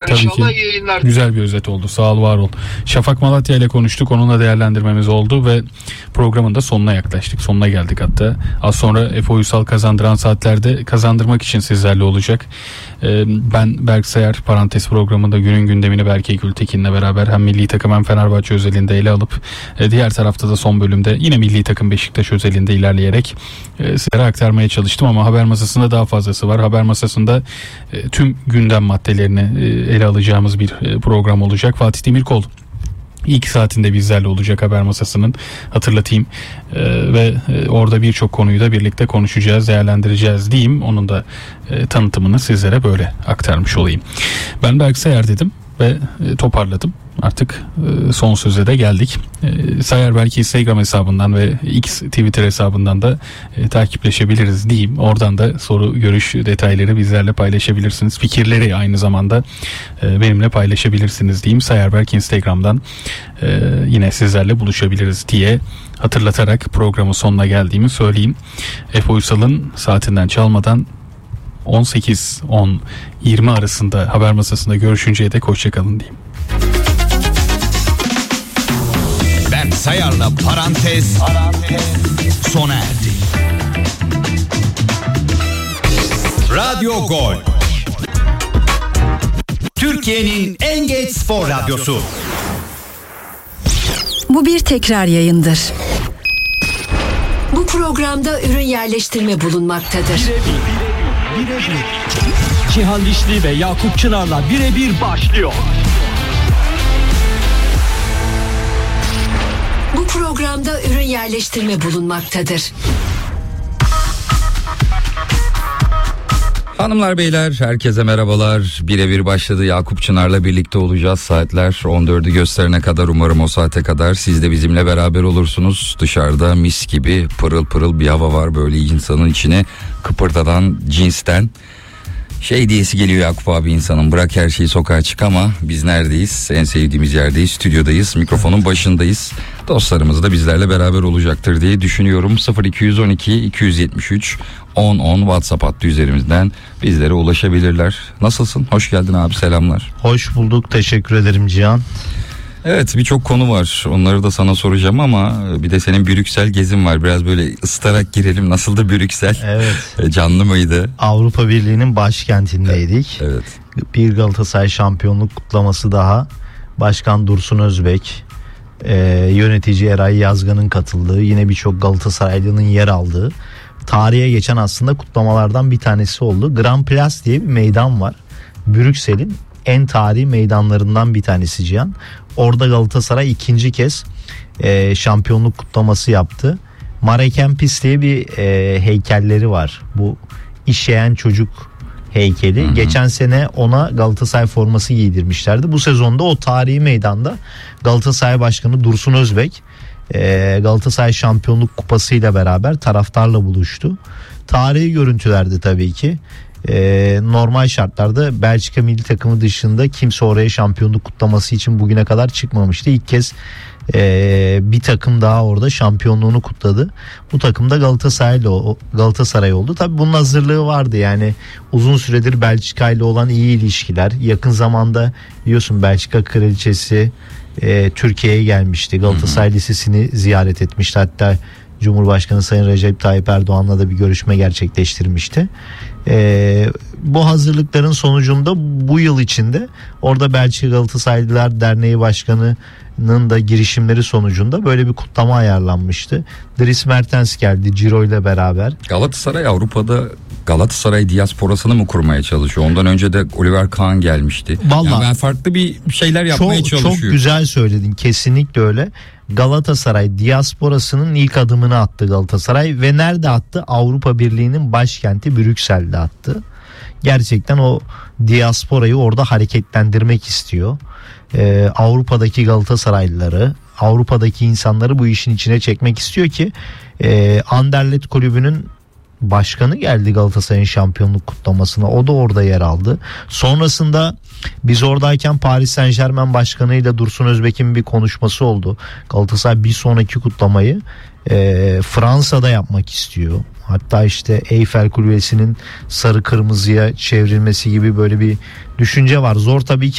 İnşallah iyi yayınlar. Güzel bir özet oldu. Sağ ol, var ol. Şafak Malatya ile konuştuk. Onunla değerlendirmemiz oldu ve programın da sonuna yaklaştık. Sonuna geldik hatta. Az sonra Efe Uysal kazandıran saatlerde kazandırmak için sizlerle olacak. Ben Berk Sayar, Parantez programında günün gündemini Berke Gültekin'le beraber hem milli takım hem Fenerbahçe özelinde ele alıp diğer tarafta da son bölümde yine milli takım Beşiktaş özelinde ilerleyerek sizlere aktarmaya çalıştım ama haber masasında daha fazlası var. Haber masasında tüm gündem maddelerini ele alacağımız bir program olacak. Fatih Demirkol İlk saatinde bizlerle olacak haber masasının, hatırlatayım, ve orada birçok konuyu da birlikte konuşacağız, değerlendireceğiz diyeyim. Onun da tanıtımını sizlere böyle aktarmış olayım. Ben Berk Sayar dedim ve toparladım. Artık son söze de geldik. Sayar belki Instagram hesabından ve X Twitter hesabından da takipleşebiliriz diyeyim. Oradan da soru, görüş, detayları bizlerle paylaşabilirsiniz. Fikirleri aynı zamanda benimle paylaşabilirsiniz diyeyim. Sayar belki Instagram'dan yine sizlerle buluşabiliriz diye hatırlatarak programın sonuna geldiğimi söyleyeyim. Efe Uysal'ın saatinden çalmadan 18-10-20 arasında haber masasında görüşünceye dek hoşçakalın diyeyim. Ben Sayar'la Parantez sona erdi. Radyo Gol, Türkiye'nin en geç spor radyosu. Bu bir tekrar yayındır. Bu programda ürün yerleştirme bulunmaktadır. Birebir. Cihan Dişli ve Yakup Çınar'la birebir başlıyor. Bu programda ürün yerleştirme bulunmaktadır. Hanımlar beyler herkese merhabalar. Birebir başladı. Yakup Çınar'la birlikte olacağız. Saatler 14'ü gösterene kadar, umarım o saate kadar siz de bizimle beraber olursunuz. Dışarıda mis gibi pırıl pırıl bir hava var, böyle insanın içine kıpırdadan cinsten. Diyesi geliyor Yakup abi insanın, bırak her şeyi sokağa çık, ama biz neredeyiz? En sevdiğimiz yerdeyiz, stüdyodayız, mikrofonun başındayız. Dostlarımız da bizlerle beraber olacaktır diye düşünüyorum. 0212 273 1010 WhatsApp hattı üzerimizden bizlere ulaşabilirler. Nasılsın? Hoş geldin abi, selamlar. Hoş bulduk, teşekkür ederim Cihan. Evet, birçok konu var, onları da sana soracağım ama bir de senin Brüksel gezin var. Biraz böyle ısıtarak girelim. Nasıldı Brüksel? Evet. Canlı mıydı? Avrupa Birliği'nin başkentindeydik. Evet. Bir Galatasaray şampiyonluk kutlaması daha. Başkan Dursun Özbek, yönetici Eray Yazgan'ın katıldığı, yine birçok Galatasaraylı'nın yer aldığı tarihe geçen aslında kutlamalardan bir tanesi oldu. Grand Place diye bir meydan var. Brüksel'in en tarihi meydanlarından bir tanesi Cihan. Orada Galatasaray ikinci kez şampiyonluk kutlaması yaptı. Marek Kempis diye bir heykelleri var. Bu işeyen çocuk heykeli. Hı-hı. Geçen sene ona Galatasaray forması giydirmişlerdi. Bu sezonda o tarihi meydanda Galatasaray Başkanı Dursun Özbek Galatasaray Şampiyonluk Kupası ile beraber taraftarla buluştu. Tarihi görüntülerdi tabii ki. Normal şartlarda Belçika milli takımı dışında kimse oraya şampiyonluk kutlaması için bugüne kadar çıkmamıştı. İlk kez bir takım daha orada şampiyonluğunu kutladı. Bu takım da Galatasaray oldu. Tabii bunun hazırlığı vardı, yani uzun süredir Belçika ile olan iyi ilişkiler. Yakın zamanda biliyorsun Belçika kraliçesi Türkiye'ye gelmişti. Galatasaray Lisesi'ni ziyaret etmişti. Hatta Cumhurbaşkanı Sayın Recep Tayyip Erdoğan'la da bir görüşme gerçekleştirmişti. Bu hazırlıkların sonucunda bu yıl içinde orada Belçika Galatasaraylılar Derneği Başkanı'nın da girişimleri sonucunda böyle bir kutlama ayarlanmıştı. Dries Mertens geldi Ciro ile beraber. Galatasaray Avrupa'da Galatasaray diasporasını mı kurmaya çalışıyor? Ondan önce de Oliver Kahn gelmişti. Vallahi yani farklı bir şeyler yapmaya çalışıyor. Çok güzel söyledin, kesinlikle öyle. Galatasaray diasporasının ilk adımını attı Galatasaray ve nerede attı? Avrupa Birliği'nin başkenti Brüksel'de attı. Gerçekten o diasporayı orada hareketlendirmek istiyor. Avrupa'daki Galatasaraylıları, Avrupa'daki insanları bu işin içine çekmek istiyor ki Anderlecht kulübünün başkanı geldi Galatasaray'ın şampiyonluk kutlamasına. O da orada yer aldı. Sonrasında biz oradayken Paris Saint-Germain başkanıyla Dursun Özbek'in bir konuşması oldu. Galatasaray bir sonraki kutlamayı Fransa'da yapmak istiyor. Hatta işte Eyfel Kulesi'nin sarı kırmızıya çevrilmesi gibi böyle bir düşünce var. Zor tabii ki